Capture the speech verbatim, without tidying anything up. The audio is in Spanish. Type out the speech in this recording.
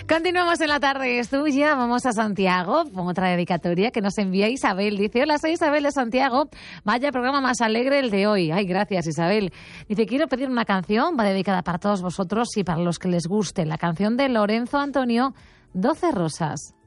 Continuamos en la tarde, es tuya. Vamos a Santiago, otra dedicatoria que nos envía Isabel. Dice, hola, soy Isabel de Santiago. Vaya programa más alegre el de hoy. Ay, gracias, Isabel. Dice, quiero pedir una canción, va dedicada para todos vosotros y para los que les guste. La canción de Lorenzo Antonio, doce rosas.